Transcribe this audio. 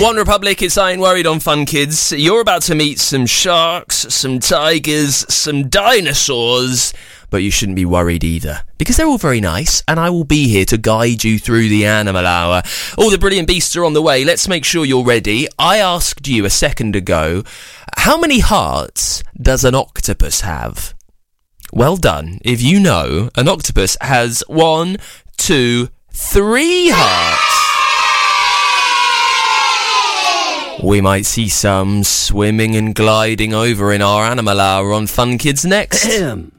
One Republic, it's I Ain't Worried on Fun Kids. You're about to meet some sharks, some tigers, some dinosaurs, but you shouldn't be worried either, because they're all very nice, and I will be here to guide you through the animal hour. All the brilliant beasts are on the way. Let's make sure you're ready. I asked you a second ago, how many hearts does an octopus have? Well done. If you know, an octopus has 1, 2, 3 hearts. We might see some swimming and gliding over in our animal hour on Fun Kids next.